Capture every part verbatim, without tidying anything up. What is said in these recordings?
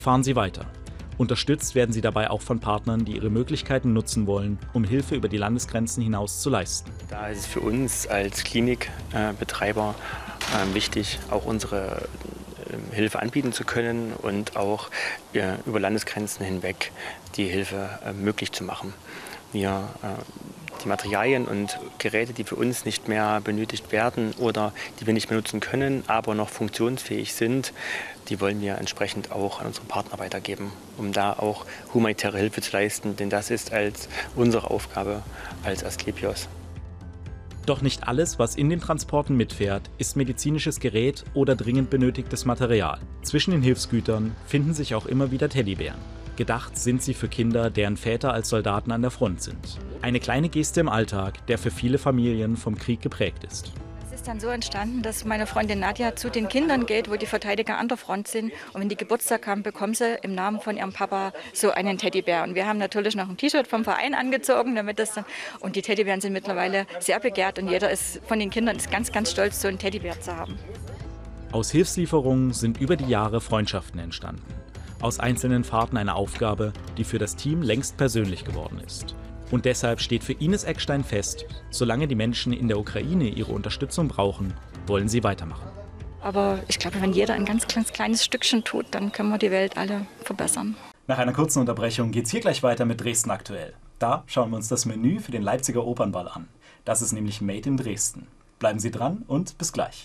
fahren Sie weiter. Unterstützt werden Sie dabei auch von Partnern, die ihre Möglichkeiten nutzen wollen, um Hilfe über die Landesgrenzen hinaus zu leisten. Da ist es für uns als Klinikbetreiber äh, wichtig, auch unsere äh, Hilfe anbieten zu können und auch äh, über Landesgrenzen hinweg die Hilfe äh, möglich zu machen. Wir äh, die Materialien und Geräte, die für uns nicht mehr benötigt werden oder die wir nicht mehr nutzen können, aber noch funktionsfähig sind, die wollen wir entsprechend auch an unsere Partner weitergeben, um da auch humanitäre Hilfe zu leisten, denn das ist als unsere Aufgabe als Asklepios. Doch nicht alles, was in den Transporten mitfährt, ist medizinisches Gerät oder dringend benötigtes Material. Zwischen den Hilfsgütern finden sich auch immer wieder Teddybären. Gedacht sind sie für Kinder, deren Väter als Soldaten an der Front sind. Eine kleine Geste im Alltag, der für viele Familien vom Krieg geprägt ist. Es ist dann so entstanden, dass meine Freundin Nadja zu den Kindern geht, wo die Verteidiger an der Front sind. Und wenn die Geburtstag haben, bekommen sie im Namen von ihrem Papa so einen Teddybär. Und wir haben natürlich noch ein T-Shirt vom Verein angezogen, damit das dann. Und die Teddybären sind mittlerweile sehr begehrt und jeder ist von den Kindern ist ganz, ganz stolz, so einen Teddybär zu haben. Aus Hilfslieferungen sind über die Jahre Freundschaften entstanden. Aus einzelnen Fahrten eine Aufgabe, die für das Team längst persönlich geworden ist. Und deshalb steht für Ines Eckstein fest, solange die Menschen in der Ukraine ihre Unterstützung brauchen, wollen sie weitermachen. Aber ich glaube, wenn jeder ein ganz, ganz kleines Stückchen tut, dann können wir die Welt alle verbessern. Nach einer kurzen Unterbrechung geht es hier gleich weiter mit Dresden aktuell. Da schauen wir uns das Menü für den Leipziger Opernball an. Das ist nämlich Made in Dresden. Bleiben Sie dran und bis gleich.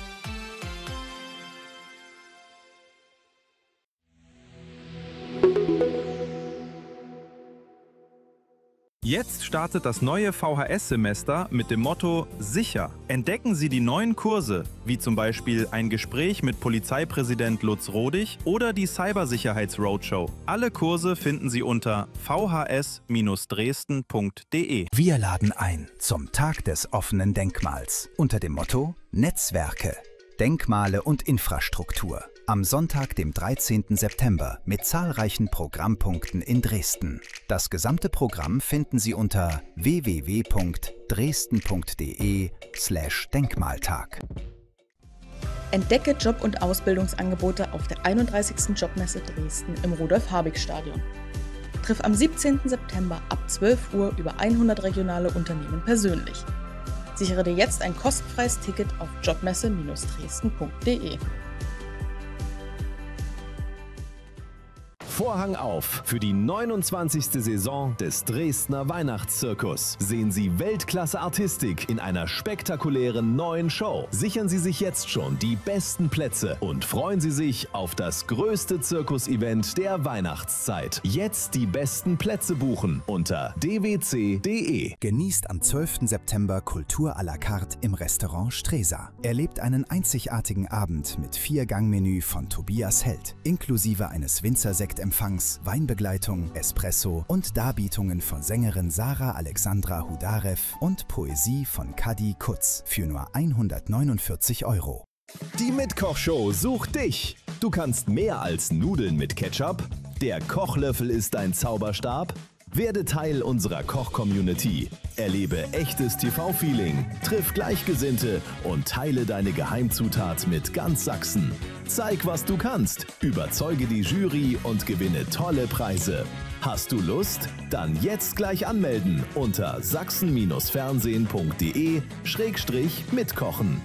Jetzt startet das neue V H S-Semester mit dem Motto Sicher. Entdecken Sie die neuen Kurse, wie zum Beispiel ein Gespräch mit Polizeipräsident Lutz Rodig oder die Cybersicherheits-Roadshow. Alle Kurse finden Sie unter v h s Bindestrich dresden Punkt de. Wir laden ein zum Tag des offenen Denkmals unter dem Motto Netzwerke, Denkmale und Infrastruktur. Am Sonntag, dem dreizehnten September, mit zahlreichen Programmpunkten in Dresden. Das gesamte Programm finden Sie unter w w w Punkt dresden Punkt de slash Denkmaltag. Entdecke Job- und Ausbildungsangebote auf der einunddreißigsten Jobmesse Dresden im Rudolf-Habig-Stadion. Triff am siebzehnten September ab zwölf Uhr über hundert regionale Unternehmen persönlich. Sichere dir jetzt ein kostenfreies Ticket auf jobmesse Bindestrich dresden Punkt de. Vorhang auf für die neunundzwanzigste Saison des Dresdner Weihnachtszirkus. Sehen Sie Weltklasse-Artistik in einer spektakulären neuen Show. Sichern Sie sich jetzt schon die besten Plätze und freuen Sie sich auf das größte Zirkus-Event der Weihnachtszeit. Jetzt die besten Plätze buchen unter d w c punkt de. Genießt am zwölften September Kultur à la carte im Restaurant Stresa. Erlebt einen einzigartigen Abend mit Vier-Gang-Menü von Tobias Held, inklusive eines Winzersekt Empfangs, Weinbegleitung, Espresso und Darbietungen von Sängerin Sarah Alexandra Hudarev und Poesie von Kadi Kutz für nur hundertneunundvierzig Euro. Die Mitkochshow sucht dich. Du kannst mehr als Nudeln mit Ketchup. Der Kochlöffel ist dein Zauberstab. Werde Teil unserer Koch-Community. Erlebe echtes T V-Feeling, triff Gleichgesinnte und teile deine Geheimzutat mit ganz Sachsen. Zeig, was du kannst, überzeuge die Jury und gewinne tolle Preise. Hast du Lust? Dann jetzt gleich anmelden unter sachsen Bindestrich fernsehen Punkt de Schrägstrich mitkochen.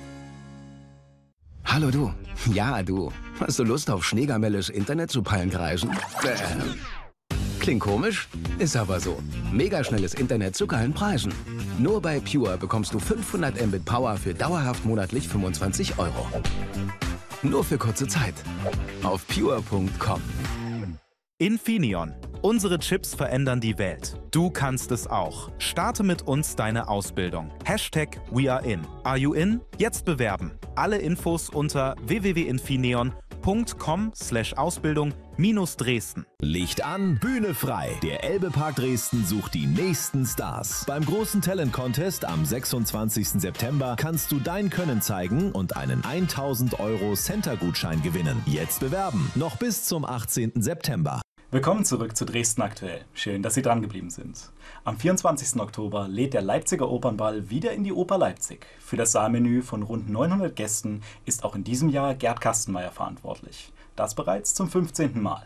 Hallo du. Ja, du. Hast du Lust auf Schneegamelles Internet zu Pallenkreisen? Bäh. Klingt komisch, ist aber so. Megaschnelles Internet zu geilen Preisen. Nur bei Pure bekommst du fünfhundert Mbit Power für dauerhaft monatlich fünfundzwanzig Euro. Nur für kurze Zeit. Auf pure Punkt com. Infineon. Unsere Chips verändern die Welt. Du kannst es auch. Starte mit uns deine Ausbildung. Hashtag WeAreIn. Are you in? Jetzt bewerben. Alle Infos unter w w w punkt infineon punkt com slash Ausbildung minus Dresden. Licht an, Bühne frei. Der Elbe-Park Dresden sucht die nächsten Stars. Beim großen Talent-Contest am sechsundzwanzigsten September kannst du dein Können zeigen und einen tausend Euro Center-Gutschein gewinnen. Jetzt bewerben. Noch bis zum achtzehnten September. Willkommen zurück zu Dresden aktuell. Schön, dass Sie dran geblieben sind. Am vierundzwanzigsten Oktober lädt der Leipziger Opernball wieder in die Oper Leipzig. Für das Saalmenü von rund neunhundert Gästen ist auch in diesem Jahr Gerd Kastenmeier verantwortlich. Das bereits zum fünfzehnten Mal.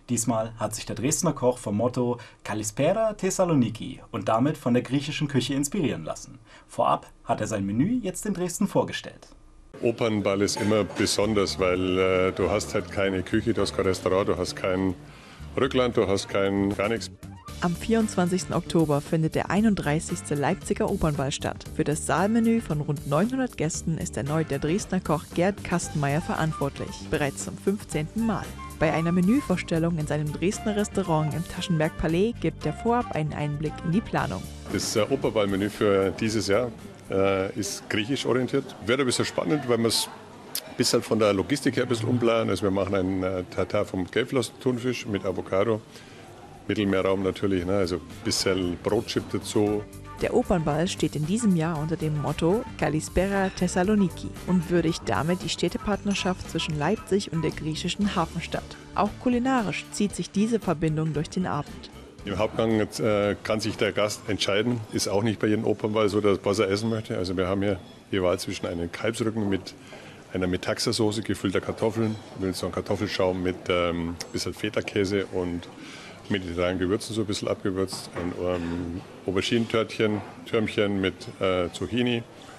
Diesmal hat sich der Dresdner Koch vom Motto Kalispera Thessaloniki und damit von der griechischen Küche inspirieren lassen. Vorab hat er sein Menü jetzt in Dresden vorgestellt. Opernball ist immer besonders, weil äh, du hast halt keine Küche, du hast kein Restaurant, du hast kein Rückland, du hast kein gar nichts. Am vierundzwanzigsten Oktober findet der einunddreißigste Leipziger Opernball statt. Für das Saalmenü von rund neunhundert Gästen ist erneut der Dresdner Koch Gerd Kastenmeier verantwortlich, bereits zum fünfzehnten Mal. Bei einer Menüvorstellung in seinem Dresdner Restaurant im Taschenberg Palais gibt er vorab einen Einblick in die Planung. Das äh, Opernball-Menü für dieses Jahr äh, ist griechisch orientiert. Wird ein bisschen spannend, weil wir es ein bisschen von der Logistik her ein bisschen umplanen. Also wir machen einen äh, Tartar vom Gelbflossen-Thunfisch mit Avocado. Mittelmeerraum natürlich, ne? Also ein bisschen Brotchip dazu. Der Opernball steht in diesem Jahr unter dem Motto Kalispera Thessaloniki und würdigt damit die Städtepartnerschaft zwischen Leipzig und der griechischen Hafenstadt. Auch kulinarisch zieht sich diese Verbindung durch den Abend. Im Hauptgang äh, kann sich der Gast entscheiden. Ist auch nicht bei jedem Opernball so, dass was er essen möchte. Also wir haben hier die Wahl zwischen einem Kalbsrücken mit einer Metaxa-Soße, gefüllter Kartoffeln, mit so einem Kartoffelschaum mit ähm, ein bisschen Feta-Käse und mediterranen Gewürzen so ein bisschen abgewürzt, ein ähm, Auberginentörtchen, Türmchen mit äh, Zucchini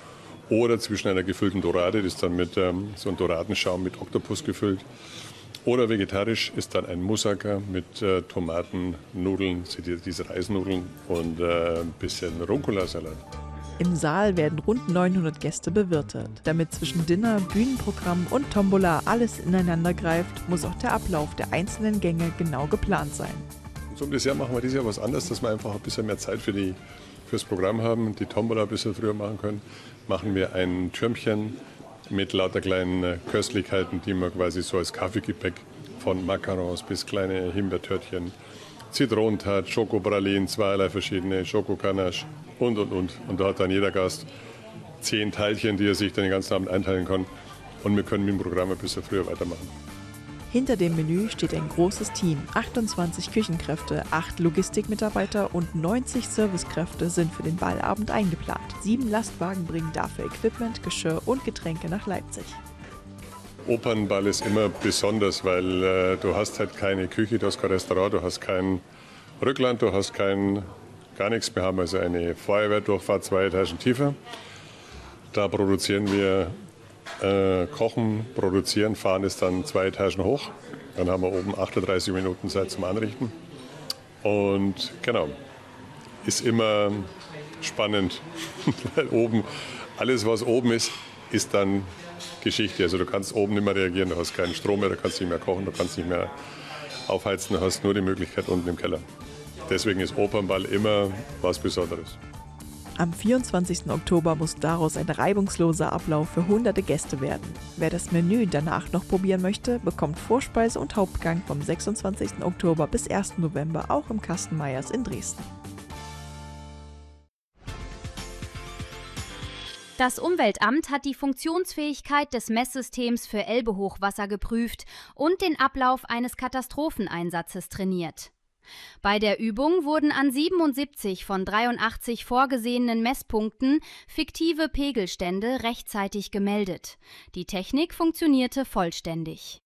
oder zwischen einer gefüllten Dorade, das ist dann mit ähm, so einem Doradenschaum mit Oktopus gefüllt. Oder vegetarisch ist dann ein Moussaka mit äh, Tomaten, Nudeln, diese Reisnudeln und äh, ein bisschen Rucola-Salat. Im Saal werden rund neunhundert Gäste bewirtet. Damit zwischen Dinner, Bühnenprogramm und Tombola alles ineinander greift, muss auch der Ablauf der einzelnen Gänge genau geplant sein. Zum Dessert machen wir dieses Jahr was anderes, dass wir einfach ein bisschen mehr Zeit für die, fürs Programm haben und die Tombola ein bisschen früher machen können. Machen wir ein Türmchen mit lauter kleinen Köstlichkeiten, die man quasi so als Kaffeegepäck von Macarons bis kleine Himbeertörtchen, Zitronentat, Schokopralinen, zweierlei verschiedene, Schokokanache und, und, und. Und da hat dann jeder Gast zehn Teilchen, die er sich dann den ganzen Abend einteilen kann. Und wir können mit dem Programm ein bisschen früher weitermachen. Hinter dem Menü steht ein großes Team. achtundzwanzig Küchenkräfte, acht Logistikmitarbeiter und neunzig Servicekräfte sind für den Ballabend eingeplant. Sieben Lastwagen bringen dafür Equipment, Geschirr und Getränke nach Leipzig. Opernball ist immer besonders, weil äh, du hast halt keine Küche, du hast kein Restaurant, du hast kein Rückland, du hast kein, gar nichts. Wir haben also eine Feuerwehrdurchfahrt zwei Etagen tiefer. Da produzieren wir, äh, kochen, produzieren, fahren es dann zwei Etagen hoch. Dann haben wir oben achtunddreißig Minuten Zeit zum Anrichten. Und genau, ist immer spannend, weil oben, alles was oben ist, ist dann Geschichte. Also du kannst oben nicht mehr reagieren, du hast keinen Strom mehr, du kannst nicht mehr kochen, du kannst nicht mehr aufheizen, du hast nur die Möglichkeit unten im Keller. Deswegen ist Opernball immer was Besonderes. Am vierundzwanzigsten Oktober muss daraus ein reibungsloser Ablauf für hunderte Gäste werden. Wer das Menü danach noch probieren möchte, bekommt Vorspeise und Hauptgang vom sechsundzwanzigsten Oktober bis ersten November auch im Kastenmeiers in Dresden. Das Umweltamt hat die Funktionsfähigkeit des Messsystems für Elbe-Hochwasser geprüft und den Ablauf eines Katastropheneinsatzes trainiert. Bei der Übung wurden an siebenundsiebzig von dreiundachtzig vorgesehenen Messpunkten fiktive Pegelstände rechtzeitig gemeldet. Die Technik funktionierte vollständig.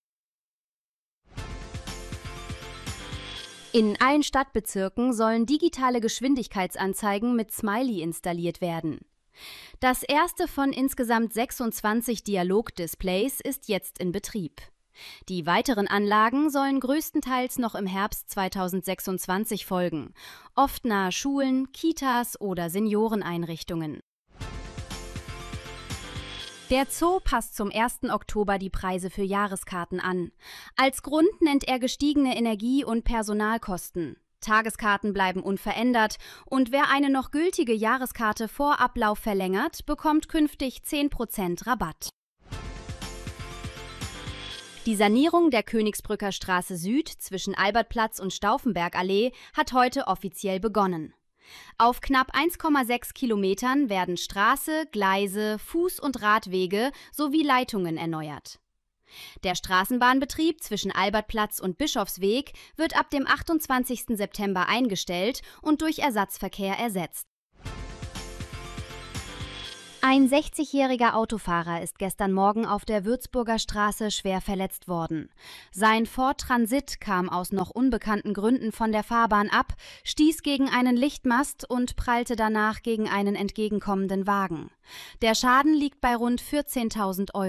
In allen Stadtbezirken sollen digitale Geschwindigkeitsanzeigen mit Smiley installiert werden. Das erste von insgesamt sechsundzwanzig Dialog-Displays ist jetzt in Betrieb. Die weiteren Anlagen sollen größtenteils noch im Herbst zweitausendsechsundzwanzig folgen, oft nahe Schulen, Kitas oder Senioreneinrichtungen. Der Zoo passt zum ersten Oktober die Preise für Jahreskarten an. Als Grund nennt er gestiegene Energie- und Personalkosten. Tageskarten bleiben unverändert und wer eine noch gültige Jahreskarte vor Ablauf verlängert, bekommt künftig zehn Prozent Rabatt. Die Sanierung der Königsbrücker Straße Süd zwischen Albertplatz und Stauffenbergallee hat heute offiziell begonnen. Auf knapp eins Komma sechs Kilometern werden Straße, Gleise, Fuß- und Radwege sowie Leitungen erneuert. Der Straßenbahnbetrieb zwischen Albertplatz und Bischofsweg wird ab dem achtundzwanzigsten September eingestellt und durch Ersatzverkehr ersetzt. Ein sechzigjähriger Autofahrer ist gestern Morgen auf der Würzburger Straße schwer verletzt worden. Sein Ford Transit kam aus noch unbekannten Gründen von der Fahrbahn ab, stieß gegen einen Lichtmast und prallte danach gegen einen entgegenkommenden Wagen. Der Schaden liegt bei rund vierzehntausend Euro.